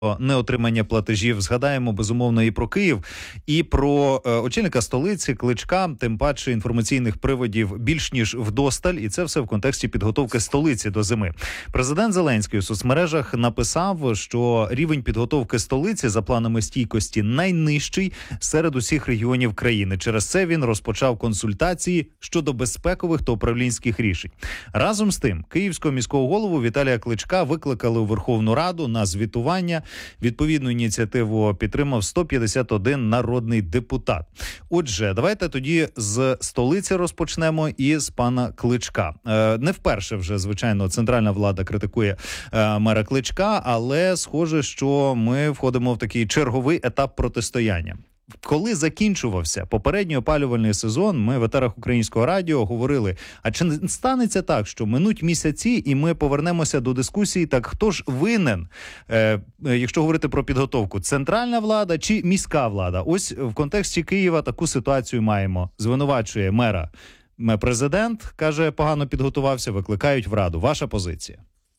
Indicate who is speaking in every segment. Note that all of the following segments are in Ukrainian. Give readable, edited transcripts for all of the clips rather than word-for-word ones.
Speaker 1: неотримання платежів. Згадаємо, безумовно, і про Київ, і про очільника столиці Кличка, тим паче інформаційних приводів більш ніж вдосталь, і це все в контексті підготовки столиці до зими. Президент Зеленський у соцмережах написав, що рівень підготовки столиці за планами стійкості найнижчий серед усіх регіонів країни. Через це він розпочав консультації щодо безпекових та управлінських рішень. Разом з тим, київського міського голову Віталія Кличка викликали у Верховну Раду на звітування. Відповідну ініціативу підтримав 151 народний депутат. Отже, давайте тоді з столиці розпочнемо і з пана Кличка. Не вперше вже, звичайно, центральна влада критикує мера Кличка, але схоже, що ми входимо в такий черговий етап протистояння. Коли закінчувався попередній опалювальний сезон, ми в етерах Українського радіо говорили, а чи не станеться так, що минуть місяці і ми повернемося до дискусії, так хто ж винен, якщо говорити про підготовку, центральна влада чи міська влада? Ось в контексті Києва таку ситуацію маємо. Звинувачує мера президент, каже, погано підготувався, викликають в Раду. Ваша позиція?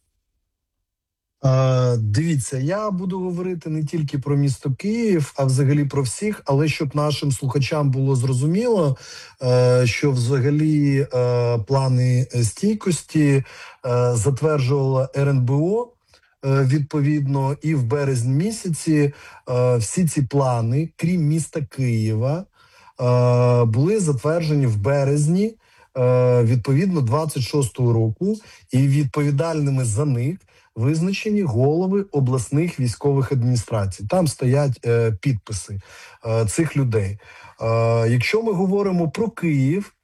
Speaker 2: Дивіться, я буду говорити не тільки про місто Київ, а взагалі про всіх, але щоб нашим слухачам було зрозуміло, що взагалі плани стійкості затверджувала РНБО, відповідно, і в березні місяці всі ці плани, крім міста Києва, були затверджені в березні, відповідно, 26-го року, і відповідальними за них визначені голови обласних військових адміністрацій. Там стоять підписи цих людей. Якщо ми говоримо про Київ,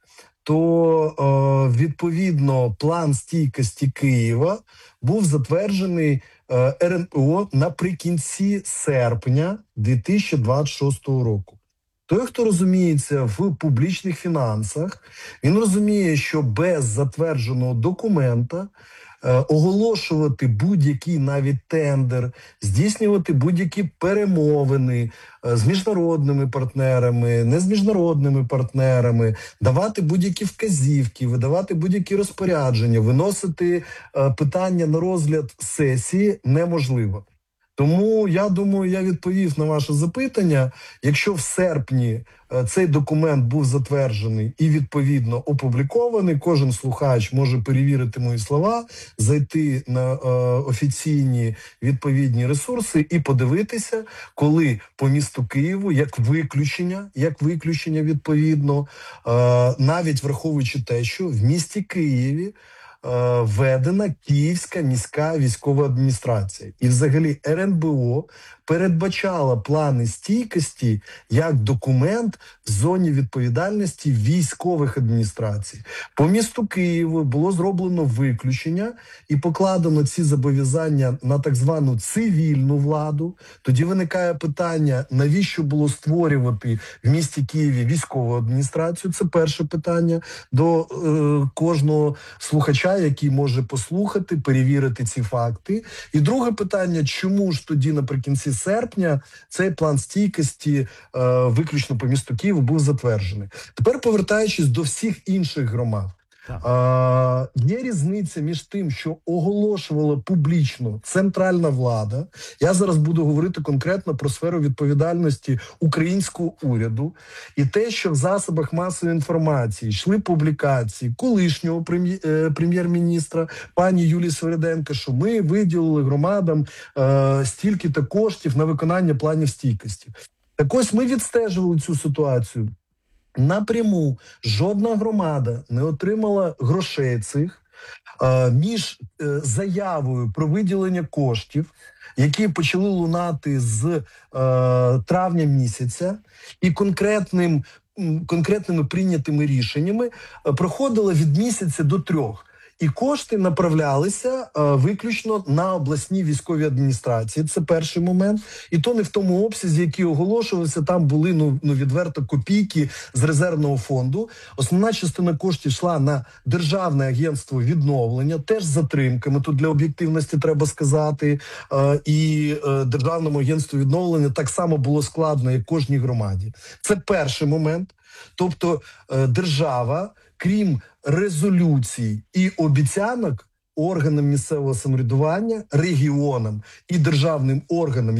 Speaker 2: то відповідно план стійкості Києва був затверджений РНБО наприкінці серпня 2026 року. Той, хто розуміється в публічних фінансах, він розуміє, що без затвердженого документа оголошувати будь-який навіть тендер, здійснювати будь-які перемовини з міжнародними партнерами, не з міжнародними партнерами, давати будь-які вказівки, видавати будь-які розпорядження, виносити питання на розгляд сесії неможливо. Тому, я думаю, я відповів на ваше запитання. Якщо в серпні цей документ був затверджений і, відповідно, опублікований, кожен слухач може перевірити мої слова, зайти на офіційні відповідні ресурси і подивитися, коли по місту Києву, як виключення відповідно, навіть враховуючи те, що в місті Києві введена Київська міська військова адміністрація. І взагалі РНБО передбачала плани стійкості як документ в зоні відповідальності військових адміністрацій. По місту Києву було зроблено виключення і покладено ці зобов'язання на так звану цивільну владу. Тоді виникає питання, навіщо було створювати в місті Києві військову адміністрацію? Це перше питання до кожного слухача, який може послухати, перевірити ці факти. І друге питання, чому ж тоді наприкінці серпня цей план стійкості виключно по місту Києву був затверджений. Тепер повертаючись до всіх інших громад. Є різниця між тим, що оголошувала публічно центральна влада. Я зараз буду говорити конкретно про сферу відповідальності українського уряду. І те, що в засобах масової інформації йшли публікації колишнього прем'єр-міністра пані Юлії Свериденко, що ми виділили громадам стільки-то коштів на виконання планів стійкості. Так ось ми відстежували цю ситуацію. Напряму жодна громада не отримала грошей цих між заявою про виділення коштів, які почали лунати з травня місяця, і конкретними прийнятими рішеннями проходило від місяця до 3. І кошти направлялися виключно на обласні військові адміністрації. Це перший момент. І то не в тому обсязі, який оголошувався. Там були відверто копійки з резервного фонду. Основна частина коштів йшла на Державне агентство відновлення, теж з затримками. Тут для об'єктивності треба сказати. І Державному агентству відновлення так само було складно, як кожній громаді. Це перший момент. Тобто держава, крім резолюцій і обіцянок, органам місцевого самоврядування, регіонам і державним органам,